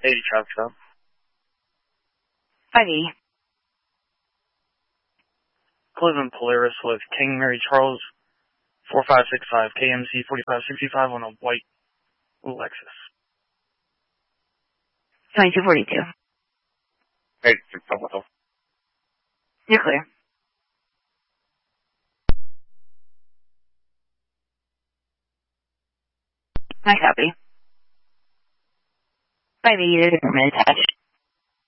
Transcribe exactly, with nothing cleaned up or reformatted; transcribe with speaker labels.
Speaker 1: eighty traffic stop.
Speaker 2: five eighty.
Speaker 1: Cleveland Polaris with King Mary Charles four five six five K M C forty-five sixty-five on a white Lexus.
Speaker 2: twenty-two forty-two.
Speaker 1: Hey, it's
Speaker 2: You're clear. My copy. five eighty, there's a permit attached.